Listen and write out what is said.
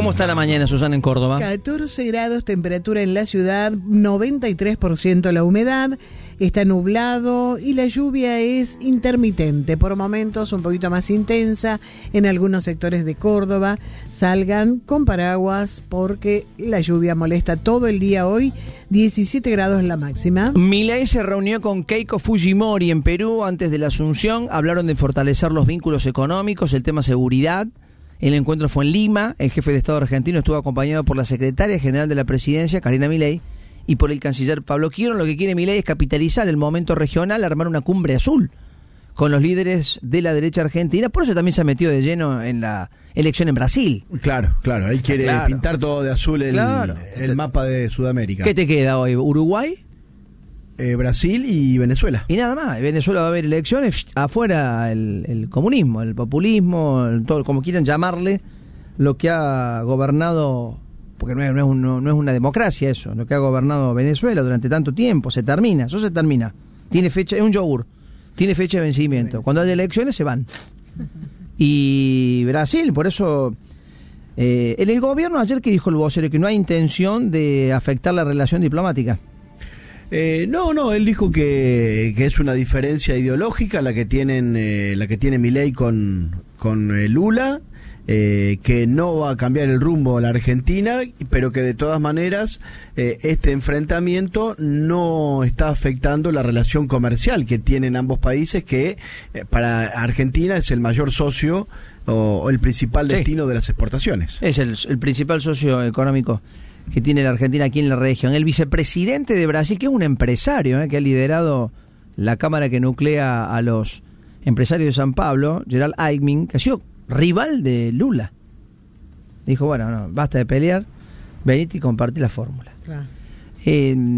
¿Cómo está la mañana, Susana, en Córdoba? 14 grados temperatura en la ciudad, 93% la humedad, está nublado y la lluvia es intermitente, por momentos un poquito más intensa en algunos sectores de Córdoba. Salgan con paraguas porque la lluvia molesta todo el día hoy, 17 grados la máxima. Milei se reunió con Keiko Fujimori en Perú antes de la asunción, hablaron de fortalecer los vínculos económicos, el tema seguridad. El encuentro fue en Lima, el jefe de Estado argentino estuvo acompañado por la secretaria general de la presidencia, Karina Milei, y por el canciller Pablo Quiron. Lo que quiere Milei es capitalizar el momento regional, armar una cumbre azul con los líderes de la derecha argentina. Por eso también se ha metido de lleno en la elección en Brasil. Claro, él quiere pintar todo de azul el mapa de Sudamérica. ¿Qué te queda hoy? ¿Uruguay? Brasil y Venezuela. Y nada más. En Venezuela va a haber elecciones, afuera el comunismo, el populismo, todo, como quieran llamarle, lo que ha gobernado, porque no es una democracia eso, lo que ha gobernado Venezuela durante tanto tiempo, se termina. Tiene fecha, es un yogur, tiene fecha de vencimiento. Cuando hay elecciones se van. Y Brasil, por eso, en el gobierno ayer que dijo el vocero que no hay intención de afectar la relación diplomática. No, él dijo que es una diferencia ideológica la que tiene Milei con Lula, que no va a cambiar el rumbo a la Argentina, pero que de todas maneras este enfrentamiento no está afectando la relación comercial que tienen ambos países, que para Argentina es el mayor socio o el principal destino de las exportaciones. Es el principal socio económico que tiene la Argentina aquí en la región. El vicepresidente de Brasil, que es un empresario, que ha liderado la cámara que nuclea a los empresarios de San Pablo, Gerald Alckmin, que ha sido rival de Lula. Dijo, bueno, no, basta de pelear, venite y compartí la fórmula. Claro.